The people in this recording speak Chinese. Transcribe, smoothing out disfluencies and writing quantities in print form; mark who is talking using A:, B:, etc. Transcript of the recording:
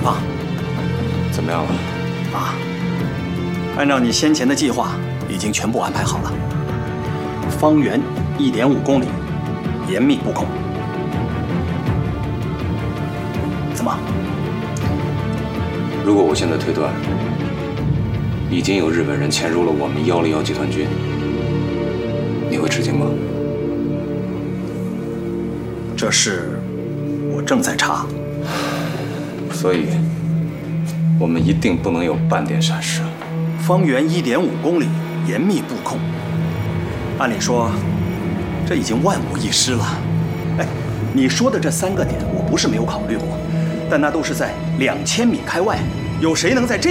A: 放。
B: 怎么样了？
A: 啊，按照你先前的计划，已经全部安排好了。方圆1.5公里，严密布控。怎么？
B: 如果我现在推断，已经有日本人潜入了我们101集团军，你会吃惊吗？
A: 这事我正在查，
B: 所以我们一定不能有半点闪失。
A: 方圆1.5公里，严密布控。按理说，这已经万无一失了。哎，你说的这3个点，我不是没有考虑过，但那都是在2000米开外，有谁能在这